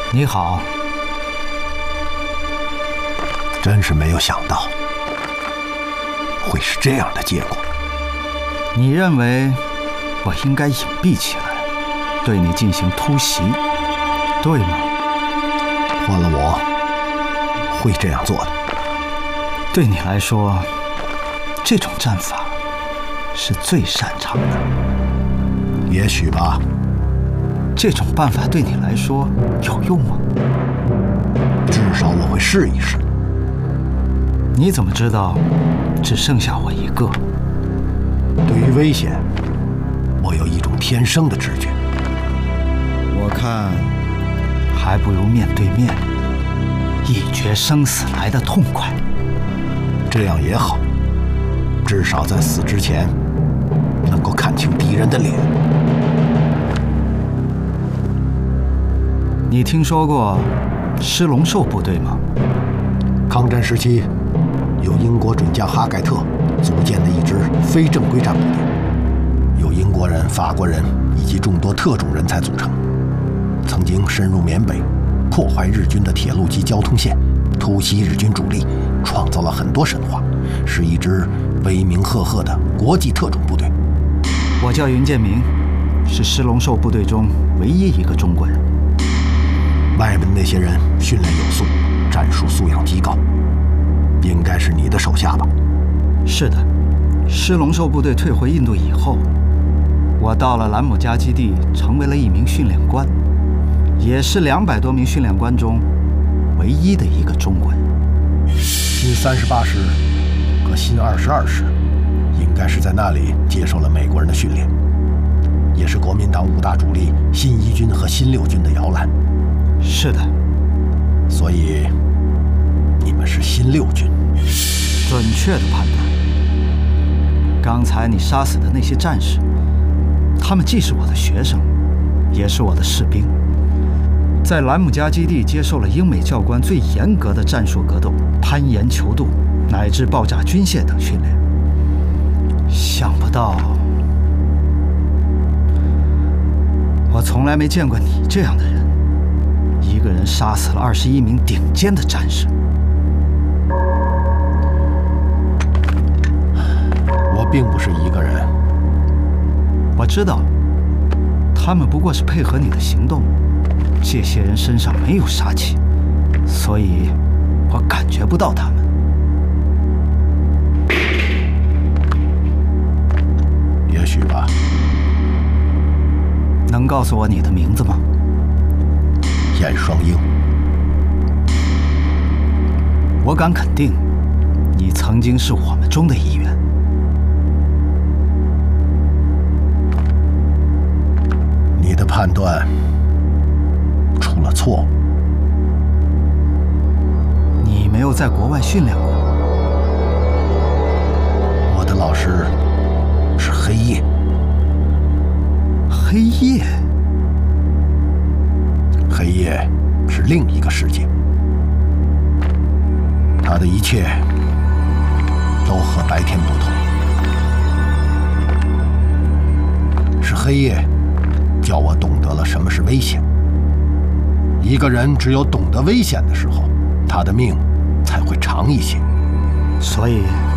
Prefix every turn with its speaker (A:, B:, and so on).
A: 你好。
B: 真是没有想到会是这样的结果。
A: 你认为我应该隐蔽起来，对你进行突袭，对吗？
B: 换了我，会这样做的。
A: 对你来说，这种战法是最擅长的。
B: 也许吧。
A: 这种办法对你来说有用吗？
B: 至少我会试一试。
A: 你怎么知道只剩下我一个？
B: 对于危险，我有一种天生的直觉。
A: 我看还不如面对面，一决生死来得痛快。
B: 这样也好，至少在死之前能够看清敌人的脸。
A: 你听说过狮龙兽部队吗？
B: 抗战时期，由英国准将哈盖特组建的一支非正规战部队，由英国人、法国人以及众多特种人才组成，曾经深入缅北，破坏日军的铁路及交通线，突袭日军主力，创造了很多神话，是一支威名赫赫的国际特种部队。
A: 我叫云建明，是狮龙兽部队中唯一一个中国人。
B: 外面那些人训练有素，战术素养极高，应该是你的手下吧？
A: 是的，狮龙兽部队退回印度以后，我到了兰姆加基地，成为了一名训练官，也是200多名训练官中唯一的一个中国人。
B: 新38师和新22师应该是在那里接受了美国人的训练，也是国民党5大主力新1军和新6军的摇篮。
A: 是的。
B: 所以你们是新6军。
A: 准确的判断。刚才你杀死的那些战士，他们既是我的学生，也是我的士兵，在兰姆加基地接受了英美教官最严格的战术格斗、攀岩求渡乃至爆炸军械等训练。想不到，我从来没见过你这样的人，一个人杀死了21名顶尖的战士。
B: 我并不是一个人。
A: 我知道，他们不过是配合你的行动。这些人身上没有杀气，所以我感觉不到他们。
B: 也许吧。
A: 能告诉我你的名字吗？
B: 燕双鹰。
A: 我敢肯定，你曾经是我们中的一员。
B: 你的判断出了错误。
A: 你没有在国外训练过？
B: 我的老师是黑夜。
A: 黑夜？
B: 黑夜是另一个世界，他的一切都和白天不同。是黑夜叫我懂得了什么是危险。一个人只有懂得危险的时候，他的命才会长一些。
A: 所以